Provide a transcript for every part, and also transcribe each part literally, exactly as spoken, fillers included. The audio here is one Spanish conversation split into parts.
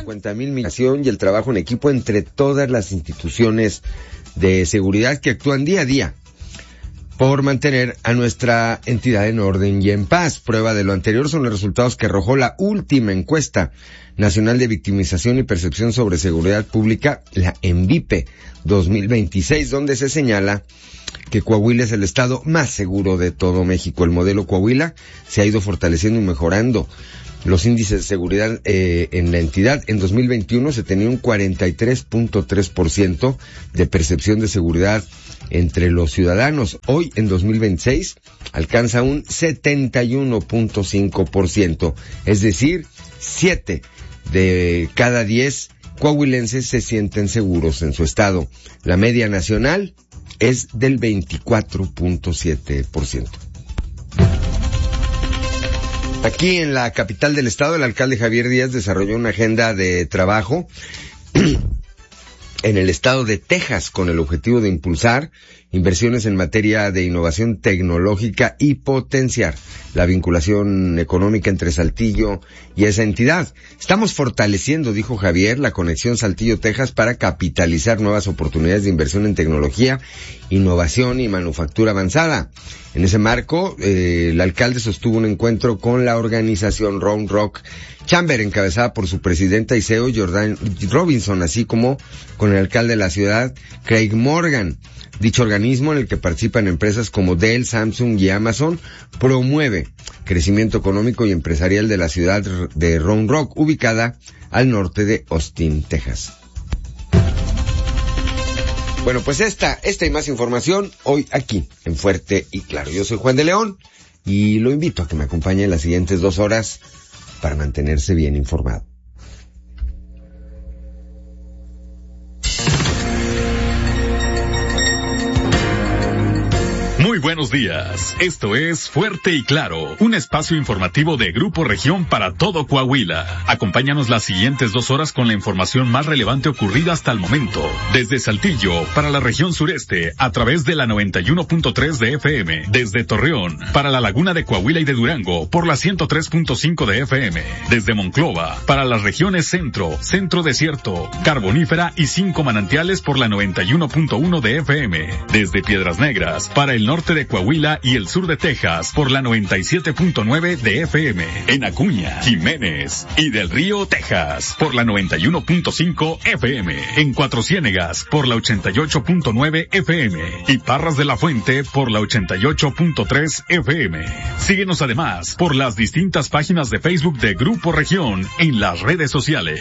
cincuenta mil millones y el trabajo en equipo entre todas las instituciones de seguridad que actúan día a día por mantener a nuestra entidad en orden y en paz. Prueba de lo anterior son los resultados que arrojó la última encuesta nacional de victimización y percepción sobre seguridad pública, la ENVIPE dos mil veintiséis, donde se señala que Coahuila es el estado más seguro de todo México. El modelo Coahuila se ha ido fortaleciendo y mejorando. Los índices de seguridad eh, en la entidad, en dos mil veintiuno se tenía un cuarenta y tres punto tres por ciento de percepción de seguridad entre los ciudadanos. Hoy, en dos mil veintiséis, alcanza un setenta y uno punto cinco por ciento. Es decir, siete de cada diez coahuilenses se sienten seguros en su estado. La media nacional es del veinticuatro punto siete por ciento. Aquí en la capital del estado, el alcalde Javier Díaz desarrolló una agenda de trabajo en el estado de Texas con el objetivo de impulsar inversiones en materia de innovación tecnológica y potenciar la vinculación económica entre Saltillo y esa entidad. Estamos fortaleciendo, dijo Javier, la conexión Saltillo-Texas para capitalizar nuevas oportunidades de inversión en tecnología, innovación y manufactura avanzada. En ese marco, eh, el alcalde sostuvo un encuentro con la organización Round Rock Chamber, encabezada por su presidenta y C E O Jordan Robinson, así como con el alcalde de la ciudad, Craig Morgan. Dicho organismo, en el que participan empresas como Dell, Samsung y Amazon, promueve crecimiento económico y empresarial de la ciudad de Round Rock, ubicada al norte de Austin, Texas. Bueno, pues esta, esta y más información hoy aquí en Fuerte y Claro. Yo soy Juan de León y lo invito a que me acompañe en las siguientes dos horas para mantenerse bien informado. Muy buenos días. Esto es Fuerte y Claro, un espacio informativo de Grupo Región para todo Coahuila. Acompáñanos las siguientes dos horas con la información más relevante ocurrida hasta el momento. Desde Saltillo, para la región sureste, a través de la noventa y uno punto tres de F M. Desde Torreón, para la laguna de Coahuila y de Durango, por la ciento tres punto cinco de F M. Desde Monclova, para las regiones centro, centro desierto, carbonífera y cinco manantiales por la noventa y uno punto uno de F M. Desde Piedras Negras, para el norte de Coahuila y el sur de Texas por la noventa y siete punto nueve de F M. En Acuña, Jiménez y del Río, Texas por la noventa y uno punto cinco F M. En Cuatro Ciénegas por la ochenta y ocho punto nueve F M. Y Parras de la Fuente por la ochenta y ocho punto tres F M. Síguenos además por las distintas páginas de Facebook de Grupo Región en las redes sociales.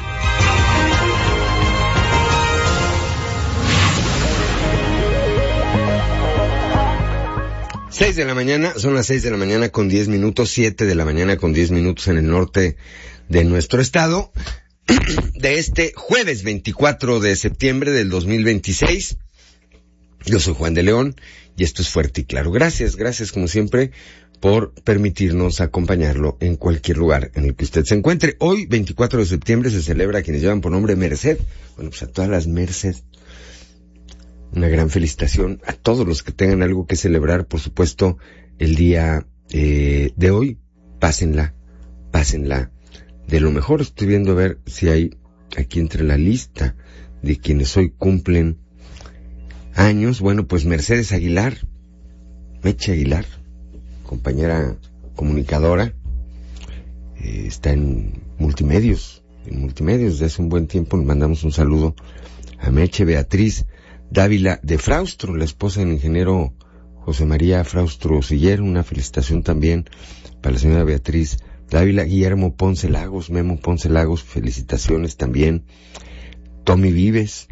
Seis de la mañana, son las seis de la mañana con diez minutos, siete de la mañana con diez minutos en el norte de nuestro estado, de este jueves veinticuatro de septiembre del dos mil veintiséis. Yo soy Juan de León y esto es Fuerte y Claro. Gracias, gracias como siempre por permitirnos acompañarlo en cualquier lugar en el que usted se encuentre. Hoy, veinticuatro de septiembre, se celebra a quienes llevan por nombre Merced. Bueno, pues a todas las Merced, una gran felicitación a todos los que tengan algo que celebrar, por supuesto, el día eh, de hoy. Pásenla, pásenla de lo mejor. Estoy viendo a ver si hay aquí entre la lista de quienes hoy cumplen años. Bueno, pues Mercedes Aguilar, Meche Aguilar, compañera comunicadora, eh, está en multimedios, en multimedios desde hace un buen tiempo. Le mandamos un saludo a Meche. Beatriz Dávila de Fraustro, la esposa del ingeniero José María Fraustro Siller, una felicitación también para la señora Beatriz Dávila. Guillermo Ponce Lagos, Memo Ponce Lagos, felicitaciones también. Tommy Vives,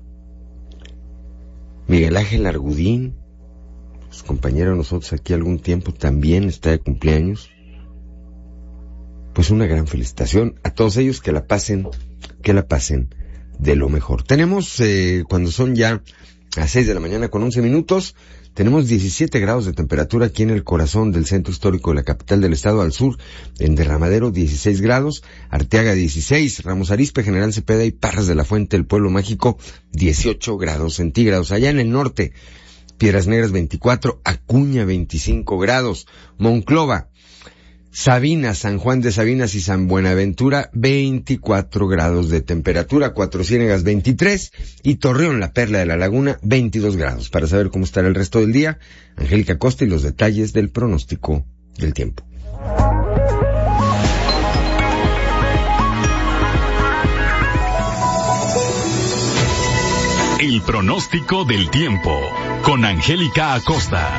Miguel Ángel Argudín, pues, compañero de nosotros aquí algún tiempo, también está de cumpleaños. Pues una gran felicitación a todos ellos, que la pasen, que la pasen de lo mejor. Tenemos, eh, cuando son ya a seis de la mañana con once minutos, tenemos diecisiete grados de temperatura aquí en el corazón del centro histórico de la capital del estado. Al sur, en Derramadero, dieciséis grados, Arteaga dieciséis, Ramos Arizpe, General Cepeda y Parras de la Fuente, el Pueblo Mágico, dieciocho grados centígrados. Allá en el norte, Piedras Negras veinticuatro, Acuña veinticinco grados, Monclova Sabinas, San Juan de Sabinas y San Buenaventura, veinticuatro grados de temperatura, Cuatro Ciénegas veintitrés y Torreón, la perla de la laguna, veintidós grados. Para saber cómo estará el resto del día, Angélica Costa y los detalles del pronóstico del tiempo. El pronóstico del tiempo con Angélica Acosta.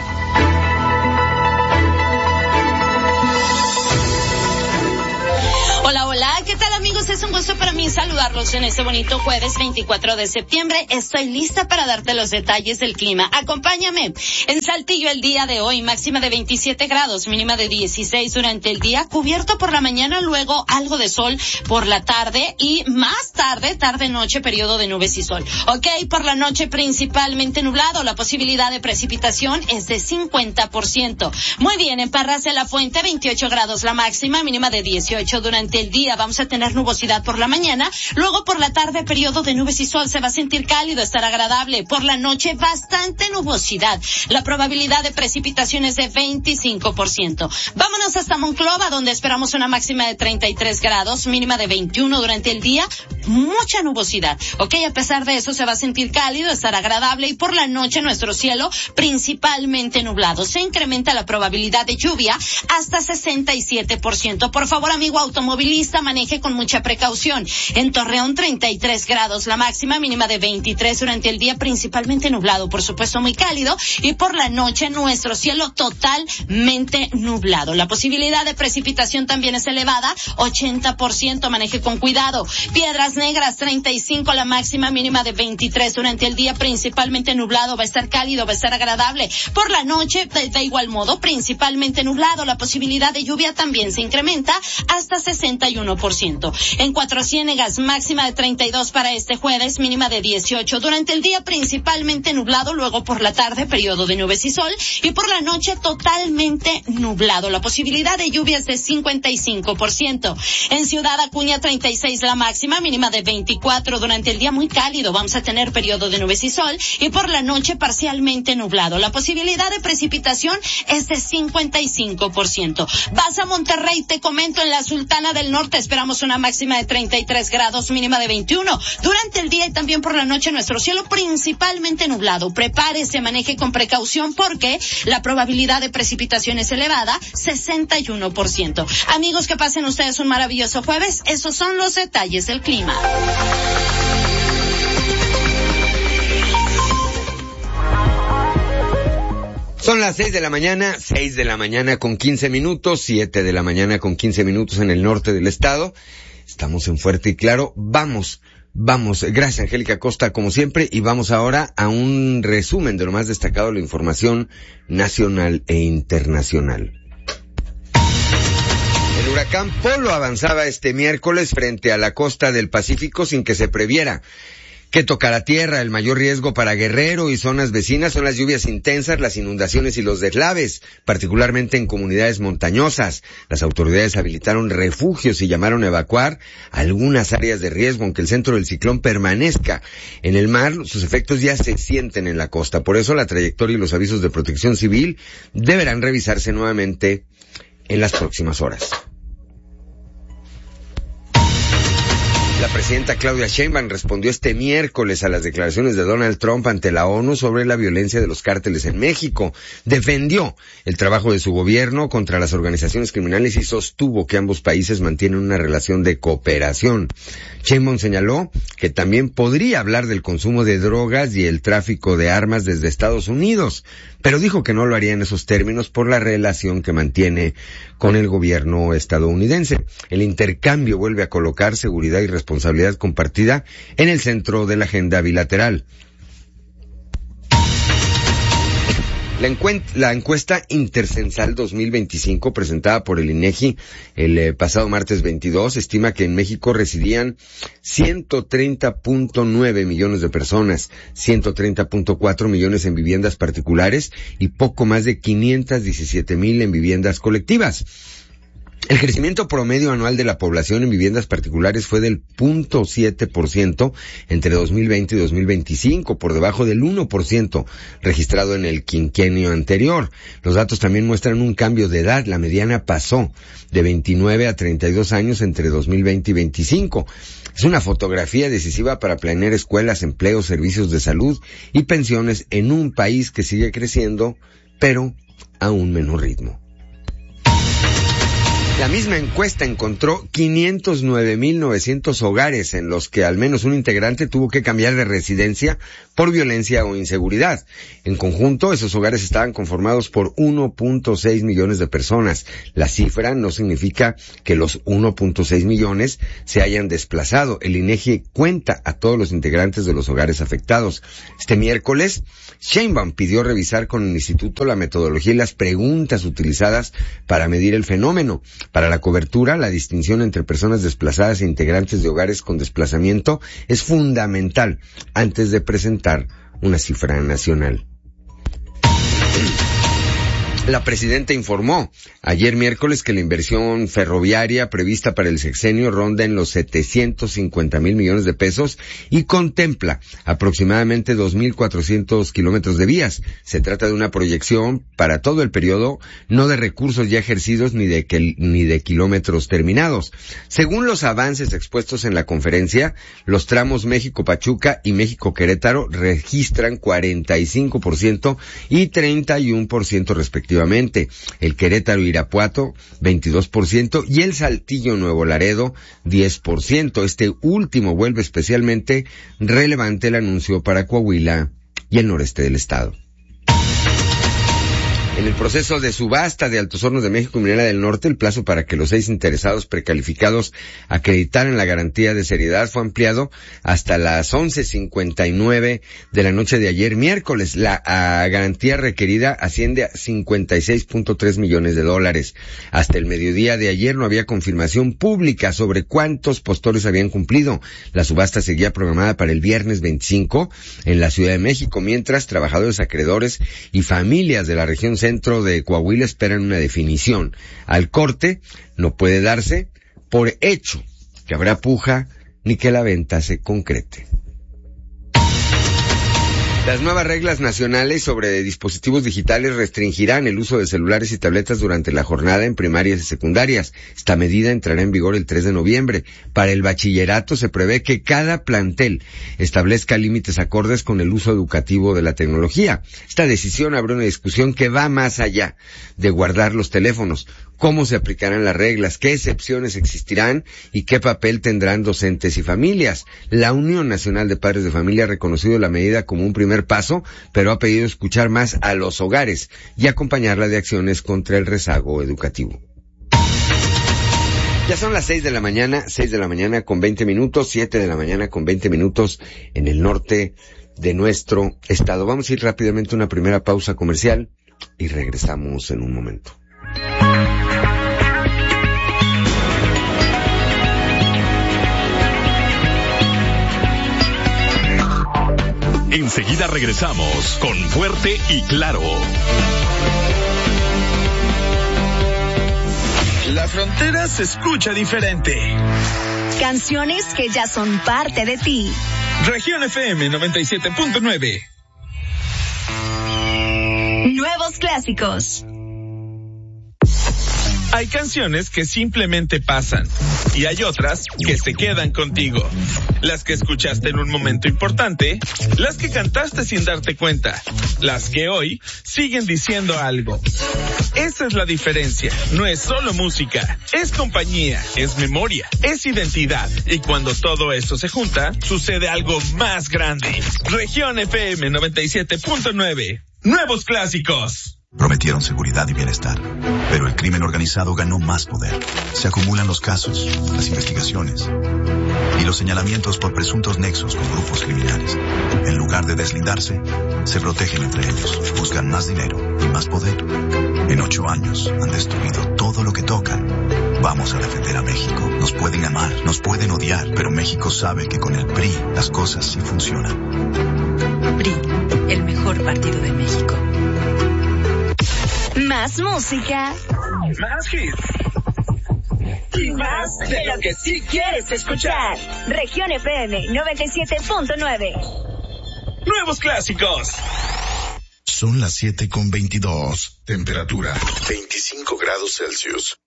Hola, hola, ¿qué tal amigos? Es un gusto para mí saludarlos en este bonito jueves veinticuatro de septiembre. Estoy lista para darte los detalles del clima. Acompáñame. En Saltillo el día de hoy, máxima de veintisiete grados, mínima de dieciséis durante el día, cubierto por la mañana, luego algo de sol por la tarde y más tarde, tarde-noche, periodo de nubes y sol. Ok, por la noche principalmente nublado, la posibilidad de precipitación es de cincuenta por ciento. Muy bien, en Parras de la Fuente, veintiocho grados la máxima, mínima de dieciocho durante el día. Vamos a tener nubosidad por la mañana, luego por la tarde periodo de nubes y sol, se va a sentir cálido, estará agradable. Por la noche bastante nubosidad, la probabilidad de precipitación es de veinticinco por ciento. Vámonos hasta Monclova, donde esperamos una máxima de treinta y tres grados, mínima de veintiuno durante el día, mucha nubosidad. Ok, a pesar de eso se va a sentir cálido, estará agradable y por la noche nuestro cielo principalmente nublado. Se incrementa la probabilidad de lluvia hasta sesenta y siete por ciento. Por favor, amigo automovilista, maneje con mucha precaución. En Torreón, treinta y tres grados la máxima, mínima de veintitrés durante el día, principalmente nublado, por supuesto muy cálido, y por la noche nuestro cielo totalmente nublado. La posibilidad de precipitación también es elevada, ochenta por ciento, maneje con cuidado. Piedras Negras, treinta y cinco la máxima, mínima de veintitrés durante el día, principalmente nublado, va a estar cálido, va a estar agradable. Por la noche, de, de igual modo, principalmente nublado, la posibilidad de lluvia también se incrementa hasta sesenta y uno por ciento. En Cuatro Ciénegas, máxima de treinta y dos para este jueves, mínima de dieciocho. Durante el día principalmente nublado, luego por la tarde periodo de nubes y sol, y por la noche totalmente nublado. La posibilidad de lluvia es de cincuenta y cinco por ciento. En Ciudad Acuña, treinta y seis la máxima, mínima de veinticuatro. Durante el día muy cálido, vamos a tener periodo de nubes y sol, y por la noche parcialmente nublado. La posibilidad de precipitación es de cincuenta y cinco por ciento. Vas a Monterrey, te comento, en la Sultana del Norte esperamos una máxima de treinta y tres grados, mínima de veintiuno. Durante el día y también por la noche nuestro cielo principalmente nublado. Prepárese, maneje con precaución porque la probabilidad de precipitación es elevada, sesenta y uno por ciento. Amigos, que pasen ustedes un maravilloso jueves. Esos son los detalles del clima. Son las seis de la mañana, seis de la mañana con quince minutos, siete de la mañana con quince minutos en el norte del estado. Estamos en Fuerte y Claro. Vamos, vamos. Gracias, Angélica Costa, como siempre, y vamos ahora a un resumen de lo más destacado de la información nacional e internacional. El huracán Polo avanzaba este miércoles frente a la costa del Pacífico sin que se previera que tocará tierra. El mayor riesgo para Guerrero y zonas vecinas son las lluvias intensas, las inundaciones y los deslaves, particularmente en comunidades montañosas. Las autoridades habilitaron refugios y llamaron a evacuar algunas áreas de riesgo, aunque el centro del ciclón permanezca en el mar. Sus efectos ya se sienten en la costa. Por eso la trayectoria y los avisos de protección civil deberán revisarse nuevamente en las próximas horas. La presidenta Claudia Sheinbaum respondió este miércoles a las declaraciones de Donald Trump ante la ONU sobre la violencia de los cárteles en México. Defendió el trabajo de su gobierno contra las organizaciones criminales y sostuvo que ambos países mantienen una relación de cooperación. Sheinbaum señaló que también podría hablar del consumo de drogas y el tráfico de armas desde Estados Unidos, pero dijo que no lo haría en esos términos por la relación que mantiene con el gobierno estadounidense. El intercambio vuelve a colocar seguridad y responsabilidad compartida en el centro de la agenda bilateral. La, encuent- la encuesta Intercensal dos mil veinticinco presentada por el INEGI el eh, pasado martes veintidós estima que en México residían ciento treinta punto nueve millones de personas, ciento treinta punto cuatro millones en viviendas particulares y poco más de quinientos diecisiete mil en viviendas colectivas. El crecimiento promedio anual de la población en viviendas particulares fue del cero punto siete por ciento entre dos mil veinte y dos mil veinticinco, por debajo del uno por ciento registrado en el quinquenio anterior. Los datos también muestran un cambio de edad. La mediana pasó de veintinueve a treinta y dos años entre dos mil veinte y veinticinco. Es una fotografía decisiva para planear escuelas, empleos, servicios de salud y pensiones en un país que sigue creciendo, pero a un menor ritmo. La misma encuesta encontró quinientos nueve mil novecientos hogares en los que al menos un integrante tuvo que cambiar de residencia por violencia o inseguridad. En conjunto, esos hogares estaban conformados por uno punto seis millones de personas. La cifra no significa que los uno punto seis millones se hayan desplazado. El INEGI cuenta a todos los integrantes de los hogares afectados. Este miércoles, Sheinbaum pidió revisar con el instituto la metodología y las preguntas utilizadas para medir el fenómeno. Para la cobertura, la distinción entre personas desplazadas e integrantes de hogares con desplazamiento es fundamental antes de presentar una cifra nacional. La presidenta informó ayer miércoles que la inversión ferroviaria prevista para el sexenio ronda en los setecientos cincuenta mil millones de pesos y contempla aproximadamente dos mil cuatrocientos kilómetros de vías. Se trata de una proyección para todo el periodo, no de recursos ya ejercidos ni de, que, ni de kilómetros terminados. Según los avances expuestos en la conferencia, los tramos México-Pachuca y México-Querétaro registran cuarenta y cinco por ciento y treinta y uno por ciento respectivamente. El Querétaro-Irapuato, veintidós por ciento, y el Saltillo-Nuevo Laredo, diez por ciento. Este último vuelve especialmente relevante el anuncio para Coahuila y el noreste del estado. En el proceso de subasta de Altos Hornos de México y Minera del Norte, el plazo para que los seis interesados precalificados acreditaran la garantía de seriedad fue ampliado hasta las once cincuenta y nueve de la noche de ayer miércoles. La a, garantía requerida asciende a cincuenta y seis punto tres millones de dólares. Hasta el mediodía de ayer no había confirmación pública sobre cuántos postores habían cumplido. La subasta seguía programada para el viernes veinticinco en la Ciudad de México, mientras trabajadores, acreedores y familias de la región centro de Coahuila esperan una definición. Al corte no puede darse por hecho que habrá puja ni que la venta se concrete. Las nuevas reglas nacionales sobre dispositivos digitales restringirán el uso de celulares y tabletas durante la jornada en primarias y secundarias. Esta medida entrará en vigor el tres de noviembre. Para el bachillerato se prevé que cada plantel establezca límites acordes con el uso educativo de la tecnología. Esta decisión abre una discusión que va más allá de guardar los teléfonos. ¿Cómo se aplicarán las reglas? ¿Qué excepciones existirán? ¿Y qué papel tendrán docentes y familias? La Unión Nacional de Padres de Familia ha reconocido la medida como un primer paso, pero ha pedido escuchar más a los hogares y acompañarla de acciones contra el rezago educativo. Ya son las seis de la mañana, seis de la mañana con veinte minutos, siete de la mañana con veinte minutos en el norte de nuestro estado. Vamos a ir rápidamente a una primera pausa comercial y regresamos en un momento. Enseguida regresamos con Fuerte y Claro. La frontera se escucha diferente. Canciones que ya son parte de ti. Región F M noventa y siete punto nueve. Nuevos clásicos. Hay canciones que simplemente pasan y hay otras que se quedan contigo. Las que escuchaste en un momento importante, las que cantaste sin darte cuenta, las que hoy siguen diciendo algo. Esa es la diferencia. No es solo música, es compañía, es memoria, es identidad. Y cuando todo eso se junta, sucede algo más grande. Región F M noventa y siete punto nueve. Nuevos clásicos. Prometieron seguridad y bienestar, pero el crimen organizado ganó más poder. Se acumulan los casos, las investigaciones y los señalamientos por presuntos nexos con grupos criminales. En lugar de deslindarse, se protegen entre ellos, buscan más dinero y más poder. En ocho años han destruido todo lo que tocan. Vamos a defender a México. Nos pueden amar, nos pueden odiar, pero México sabe que con el P R I las cosas sí funcionan. P R I, el mejor partido de México. Más música. Más hits. Y más de lo que sí quieres escuchar. Región F M noventa y siete punto nueve. Nuevos clásicos. Son las siete con veintidós. Temperatura veinticinco grados Celsius.